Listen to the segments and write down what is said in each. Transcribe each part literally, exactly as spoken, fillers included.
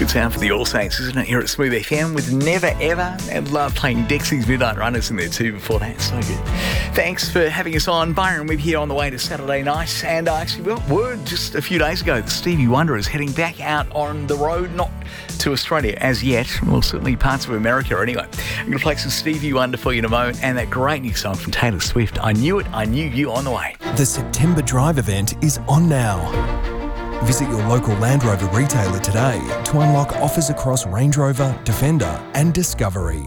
sound for the All Saints, isn't it, here at Smooth F M with Never Ever, and love playing Dexy's Midnight Runners in there too before that. So good. Thanks for having us on. Byron Webb here on the way to Saturday night, and I actually got word just a few days ago that Stevie Wonder is heading back out on the road, not to Australia as yet, well, certainly parts of America anyway. I'm going to play some Stevie Wonder for you in a moment, and that great new song from Taylor Swift, I Knew It, I Knew You, on the way. The September Drive event is on now. Visit your local Land Rover retailer today to unlock offers across Range Rover, Defender and Discovery.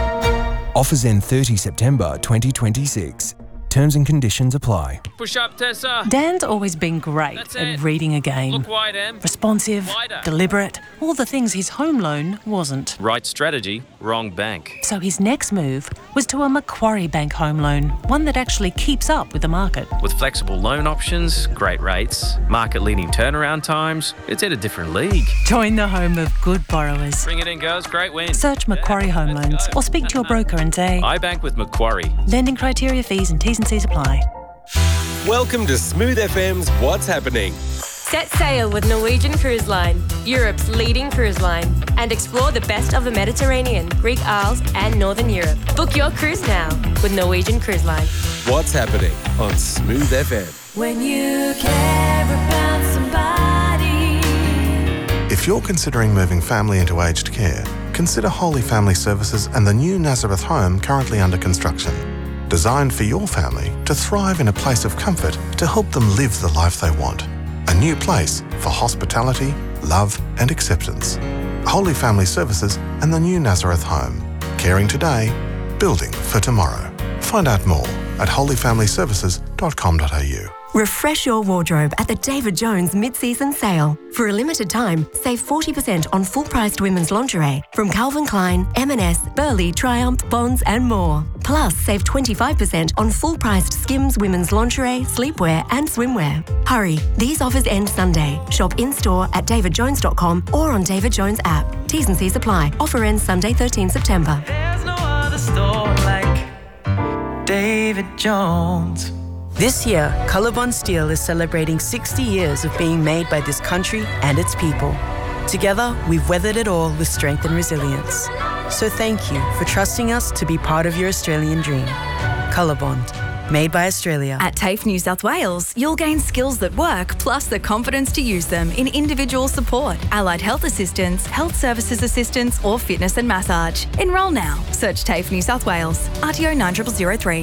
Offers end thirtieth of September twenty twenty-six. Terms and conditions apply. Push up, Tessa. Dan's always been great That's at it. reading a game. Look wide, Em. Responsive, Wider. deliberate, all the things his home loan wasn't. Right strategy, wrong bank. So his next move was to a Macquarie Bank home loan, one that actually keeps up with the market. With flexible loan options, great rates, market-leading turnaround times, it's in a different league. Join the home of good borrowers. Bring it in, girls. Great win. Search Macquarie Home Let's Loans go. or speak to your broker and say, I bank with Macquarie. lending criteria, fees and T's and C's apply. Welcome to Smooth F M's What's Happening. Set sail with Norwegian Cruise Line, Europe's leading cruise line, and explore the best of the Mediterranean, Greek Isles, and Northern Europe. Book your cruise now with Norwegian Cruise Line. What's Happening on Smooth F M. When you care about somebody. If you're considering moving family into aged care, consider Holy Family Services and the new Nazareth home currently under construction. Designed for your family to thrive in a place of comfort to help them live the life they want. A new place for hospitality, love and acceptance. Holy Family Services and the new Nazareth home. Caring today, building for tomorrow. Find out more at holy family services dot com dot a u. Refresh your wardrobe at the David Jones mid-season sale. For a limited time, save forty percent on full-priced women's lingerie from Calvin Klein, M and S, Burley, Triumph, Bonds and more. Plus, save twenty-five percent on full-priced Skims women's lingerie, sleepwear and swimwear. Hurry, these offers end Sunday. Shop in-store at david jones dot com or on David Jones app. T's and C's apply. Offer ends Sunday, thirteenth of September. There's no other store like David Jones. This year, Colorbond Steel is celebrating sixty years of being made by this country and its people. Together, we've weathered it all with strength and resilience. So thank you for trusting us to be part of your Australian dream. Colorbond, made by Australia. At TAFE New South Wales, you'll gain skills that work, plus the confidence to use them in individual support, allied health assistance, health services assistance, or fitness and massage. Enrol now. Search TAFE New South Wales. R T O nine zero zero zero three.